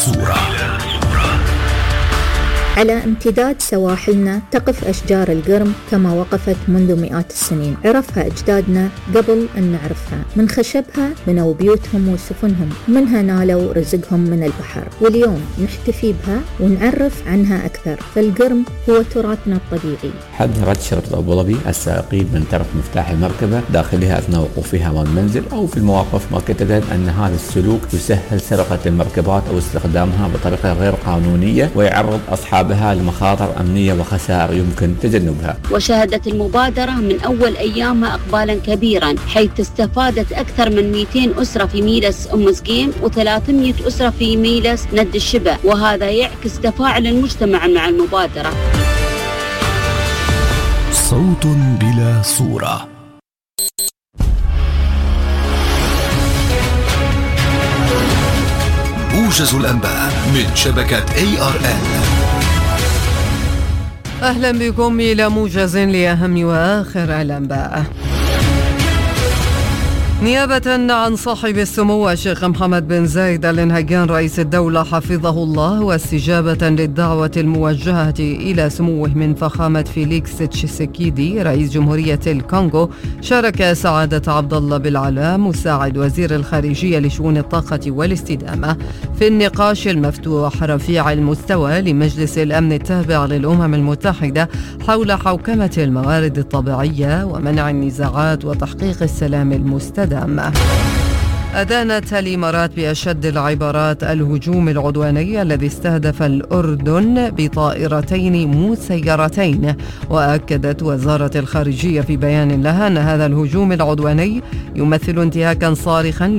صورة. على امتداد سواحلنا تقف أشجار القرم كما وقفت منذ مئات السنين. عرفها أجدادنا قبل أن نعرفها. من خشبها بنوا بيوتهم وسفنهم، منها نالوا رزقهم من البحر، واليوم نحتفي بها ونعرف عنها أكثر. فالقرم هو تراثنا الطبيعي. حد رد شرطة أبو ظبي السائقين من طرف مفتاح المركبة داخلها أثناء وقوفها أمام المنزل أو في المواقف مؤكدة أن هذا السلوك يسهل سرقة المركبات أو استخدامها بطريقة غير قانونية ويعرض أصحابها لمخاطر أمنية وخسائر يمكن تجنبها. وشهدت المبادرة من أول أيامها إقبالا كبيرا، حيث استفادت أكثر من 200 أسرة في ميلس أم سقيم و300 أسرة في ميلس ند الشبع، وهذا يعكس تفاعل المجتمع مع المبادرة. صوت بلا صورة. موجز الأنباء من شبكة ARN. أهلا بكم إلى موجز لأهم وآخر الأنباء. نيابة عن صاحب السمو الشيخ محمد بن زايد آل نهيان رئيس الدولة حفظه الله، واستجابة للدعوة الموجهة إلى سموه من فخامة فيليكس تشيسيكيدي رئيس جمهورية الكونغو، شارك سعادة عبد الله بالعلا مساعد وزير الخارجية لشؤون الطاقة والاستدامة في النقاش المفتوح رفيع المستوى لمجلس الأمن التابع للأمم المتحدة حول حوكمة الموارد الطبيعية ومنع النزاعات وتحقيق السلام المستدام. أدانت الإمارات بأشد العبارات الهجوم العدواني الذي استهدف الأردن بطائرتين مسيرتين، وأكدت وزارة الخارجية في بيان لها أن هذا الهجوم العدواني يمثل انتهاكا صارخا